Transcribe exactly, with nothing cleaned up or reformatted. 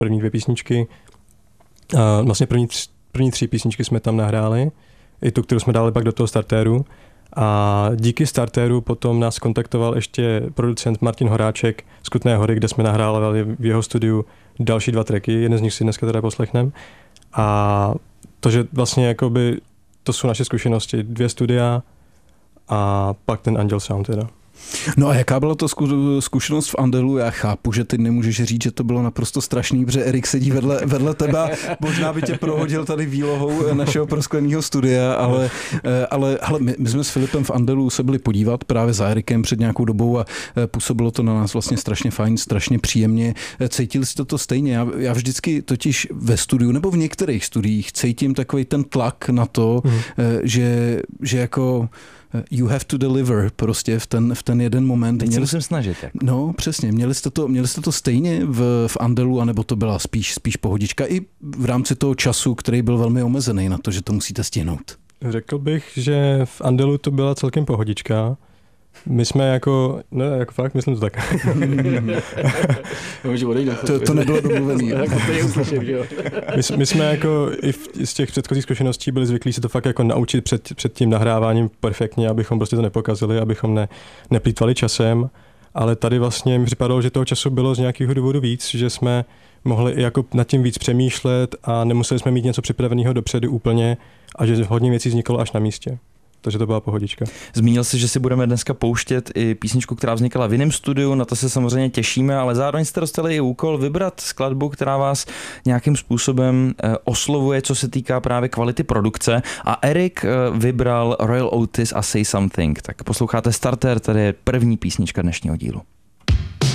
první dvě písničky. A vlastně první, tři, první tři písničky jsme tam nahráli, i tu, kterou jsme dali pak do toho startéru. A díky startéru potom nás kontaktoval ještě producent Martin Horáček z Kutné Hory, kde jsme nahrávali v jeho studiu další dva tracky, jeden z nich si dneska teda poslechneme. A to, že vlastně jakoby, to jsou naše zkušenosti, dvě studia a pak ten Anděl Sound teda. No a jaká byla to zkušenost v Andelu? Já chápu, že ty nemůžeš říct, že to bylo naprosto strašný, protože Erik sedí vedle, vedle tebe, možná by tě prohodil tady výlohou našeho proskleného studia, ale, ale hele, my, my jsme s Filipem v Andelu se byli podívat právě za Erikem před nějakou dobou a působilo to na nás vlastně strašně fajn, strašně příjemně. Cítili jste to stejně? Já, já vždycky totiž ve studiu nebo v některých studiích cítím takový ten tlak na to, mm. že, že jako you have to deliver prostě v ten, v ten jeden moment. Teď se musím snažit. Jako. No, přesně. Měli jste to, měli jste to stejně v, v Andelu, anebo to byla spíš, spíš pohodička i v rámci toho času, který byl velmi omezený na to, že to musíte stihnout? Řekl bych, že v Andelu to byla celkem pohodička. My jsme jako, no jako fakt, myslím to tak. to, to nebylo domluvený. my, my jsme jako i v, z těch předchozích zkušeností byli zvyklí se to fakt jako naučit před, před tím nahráváním perfektně, abychom prostě to nepokazili, abychom ne, neplýtvali časem, ale tady vlastně mi připadalo, že toho času bylo z nějakého důvodu víc, že jsme mohli i jako nad tím víc přemýšlet a nemuseli jsme mít něco připraveného dopředu úplně a že hodně věcí vzniklo až na místě. Takže to byla pohodička. Zmínil jsi, že si budeme dneska pouštět i písničku, která vznikala v jiném studiu, na to se samozřejmě těšíme, ale zároveň jste dostali i úkol vybrat skladbu, která vás nějakým způsobem oslovuje, co se týká právě kvality produkce. A Erik vybral Royal Otis a Say Something. Tak posloucháte Starter, tady je první písnička dnešního dílu.